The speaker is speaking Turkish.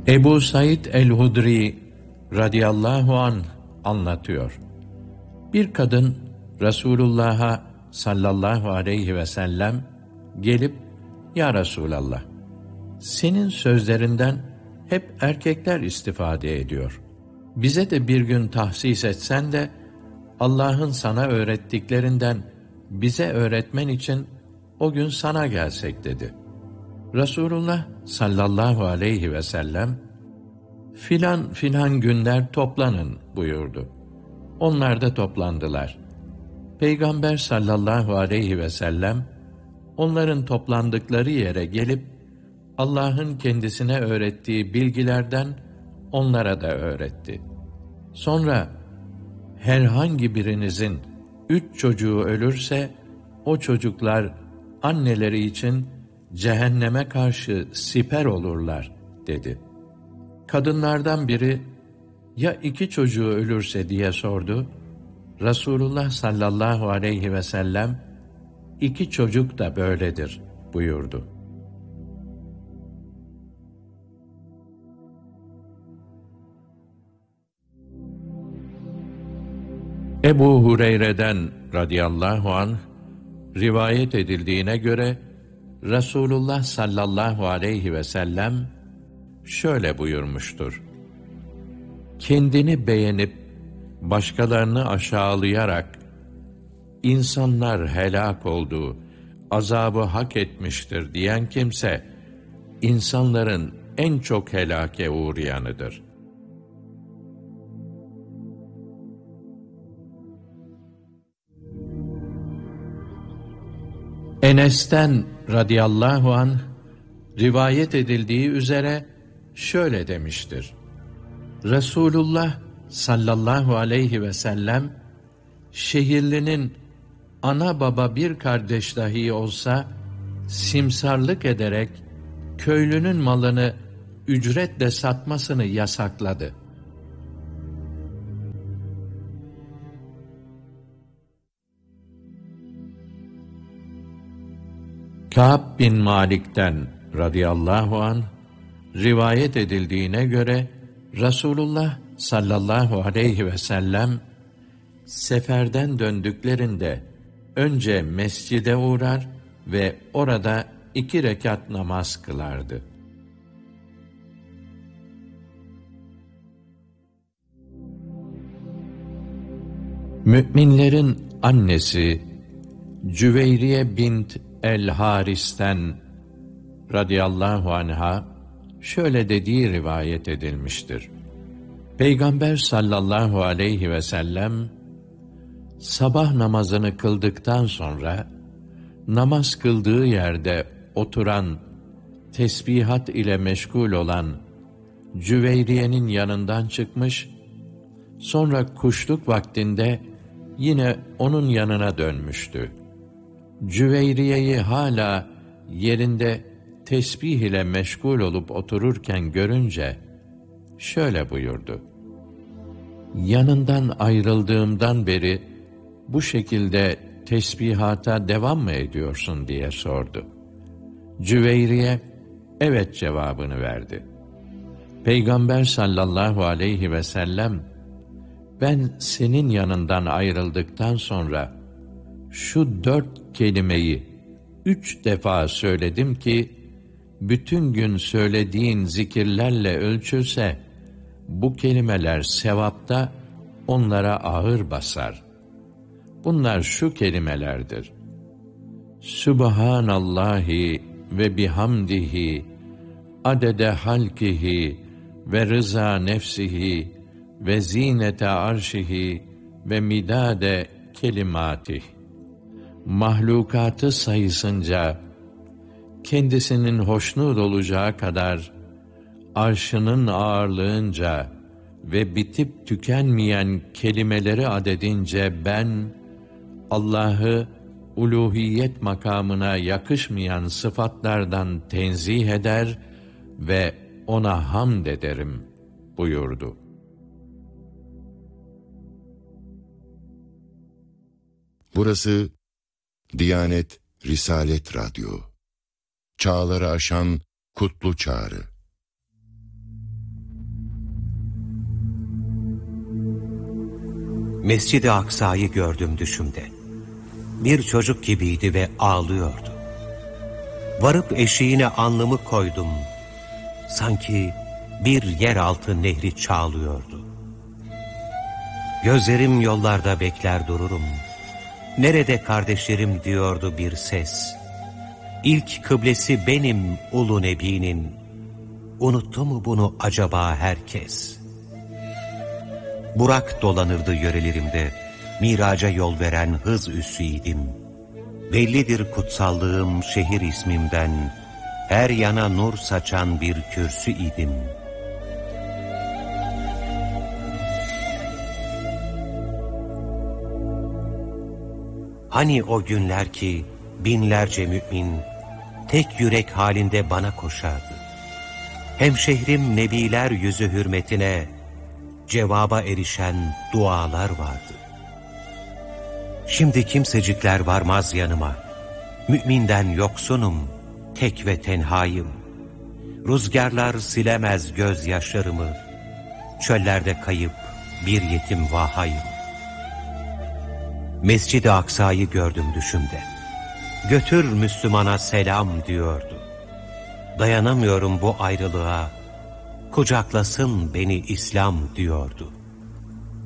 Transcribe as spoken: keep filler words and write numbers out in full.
Ebu Said el-Hudri radıyallahu anh anlatıyor. Bir kadın Resulullah'a sallallahu aleyhi ve sellem gelip, "Ya Resulallah, senin sözlerinden hep erkekler istifade ediyor. Bize de bir gün tahsis etsen de Allah'ın sana öğrettiklerinden bize öğretmen için o gün sana gelsek" dedi. Resulullah sallallahu aleyhi ve sellem, "Filan filan günler toplanın" buyurdu. Onlar da toplandılar. Peygamber sallallahu aleyhi ve sellem, onların toplandıkları yere gelip, Allah'ın kendisine öğrettiği bilgilerden onlara da öğretti. Sonra, herhangi birinizin üç çocuğu ölürse, o çocuklar anneleri için cehenneme karşı siper olurlar dedi. Kadınlardan biri, "Ya iki çocuğu ölürse?" diye sordu. Resulullah sallallahu aleyhi ve sellem, "İki çocuk da böyledir" buyurdu. Ebu Hureyre'den radıyallahu anh rivayet edildiğine göre Resulullah sallallahu aleyhi ve sellem şöyle buyurmuştur: "Kendini beğenip başkalarını aşağılayarak insanlar helak oldu, azabı hak etmiştir diyen kimse insanların en çok helake uğrayanıdır." Enes'ten radıyallahu anh rivayet edildiği üzere şöyle demiştir: Resulullah sallallahu aleyhi ve sellem, şehirlinin ana baba bir kardeş dahi olsa simsarlık ederek köylünün malını ücretle satmasını yasakladı. Kâb bin Malik'ten radıyallahu anh rivayet edildiğine göre Resulullah sallallahu aleyhi ve sellem seferden döndüklerinde önce mescide uğrar ve orada iki rekat namaz kılardı. Müminlerin annesi Cüveyriye bint el-Haris'ten radıyallahu anha şöyle dediği rivayet edilmiştir: Peygamber sallallahu aleyhi ve sellem sabah namazını kıldıktan sonra namaz kıldığı yerde oturan, tesbihat ile meşgul olan Cüveyriye'nin yanından çıkmış, sonra kuşluk vaktinde yine onun yanına dönmüştü. Cüveyriye'yi hala yerinde tesbih ile meşgul olup otururken görünce şöyle buyurdu: yanından ayrıldığımdan beri bu şekilde tesbihata devam mı ediyorsun diye sordu. Cüveyriye evet cevabını verdi. Peygamber sallallahu aleyhi ve sellem, ben senin yanından ayrıldıktan sonra şu dört kelimeyi üç defa söyledim ki, bütün gün söylediğin zikirlerle ölçülse, bu kelimeler sevapta onlara ağır basar. Bunlar şu kelimelerdir: Sübhanallahi ve bihamdihi, adede halkihi ve rıza nefsihi ve zinete arşihi ve midade kelimatih. Mahlukatı sayısınca, kendisinin hoşnut olacağı kadar, arşının ağırlığınca ve bitip tükenmeyen kelimeleri adedince ben, Allah'ı uluhiyet makamına yakışmayan sıfatlardan tenzih eder ve ona hamd ederim buyurdu. Burası Diyanet Risalet Radyo. Çağları aşan kutlu çağrı. Mescid-i Aksa'yı gördüm düşümde. Bir çocuk gibiydi ve ağlıyordu. Varıp eşiğine alnımı koydum. Sanki bir yeraltı nehri çağlıyordu. Gözlerim yollarda bekler dururum. Nerede kardeşlerim diyordu bir ses. İlk kıblesi benim ulu nebinin. Unuttu mu bunu acaba herkes? Burak dolanırdı yörelerimde. Miraca yol veren hız üssüydim. Bellidir kutsallığım şehir ismimden. Her yana nur saçan bir kürsü idim. Hani o günler ki binlerce mümin tek yürek halinde bana koşardı. Hemşehrim nebiler yüzü hürmetine cevaba erişen dualar vardı. Şimdi kimsecikler varmaz yanıma. Müminden yoksunum, tek ve tenhayım. Rüzgarlar silemez gözyaşlarımı. Çöllerde kayıp bir yetim vahayım. Mescid-i Aksa'yı gördüm düşümde. Götür Müslümana selam diyordu. Dayanamıyorum bu ayrılığa. Kucaklasın beni İslam diyordu.